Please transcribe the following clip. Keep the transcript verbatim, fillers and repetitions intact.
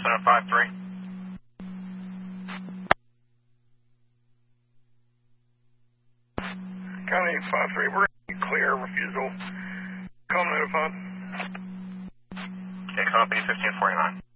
Center five three. County five three, we're going to clear refusal. Call notified. Okay, copy fifteen forty-nine.